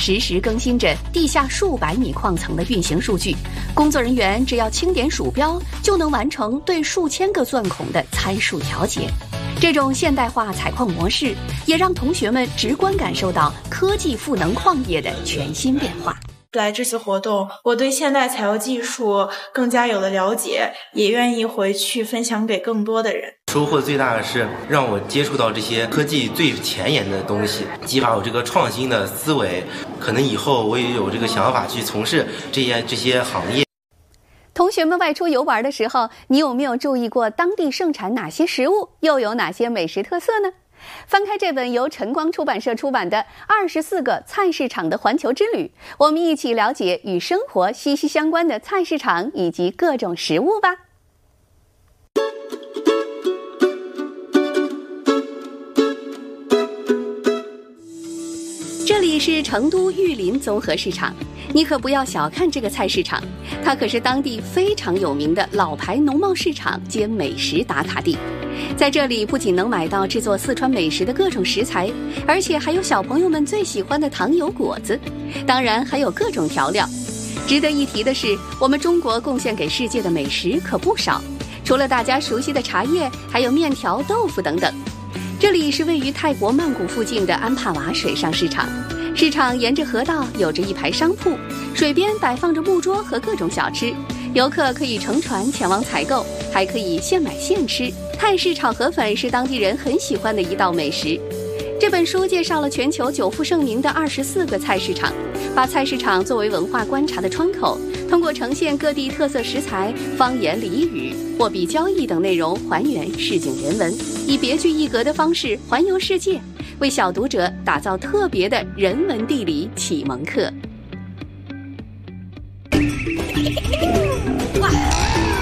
实时更新着地下数百米矿层的运行数据。工作人员只要轻点鼠标，就能完成对数千个钻孔的参数调节。这种现代化采矿模式，也让同学们直观感受到科技赋能矿业的全新变化。 来这次活动，我对现代采油技术更加有了了解，也愿意回去分享给更多的人。 收获最大的是让我接触到这些科技最前沿的东西，激发我这个创新的思维，可能以后我也有这个想法去从事这些行业。 同学们外出游玩的时候，你有没有注意过当地盛产哪些食物，又有哪些美食特色呢？翻开这本由晨光出版社出版的《24个菜市场的环球之旅》，我们一起了解与生活息息相关的菜市场以及各种食物吧。这里是成都玉林综合市场，你可不要小看这个菜市场，它可是当地非常有名的老牌农贸市场兼美食打卡地。在这里不仅能买到制作四川美食的各种食材，而且还有小朋友们最喜欢的糖油果子，当然还有各种调料。值得一提的是，我们中国贡献给世界的美食可不少，除了大家熟悉的茶叶，还有面条、豆腐等等。这里是位于泰国曼谷附近的安帕瓦水上市场，市场沿着河道有着一排商铺，水边摆放着木桌和各种小吃，游客可以乘船前往采购，还可以现买现吃。泰式炒河粉是当地人很喜欢的一道美食。这本书介绍了全球久负盛名的24个菜市场，把菜市场作为文化观察的窗口，通过呈现各地特色食材、方言俚语、货币交易等内容，还原市井人文，以别具一格的方式环游世界，为小读者打造特别的人文地理启蒙课。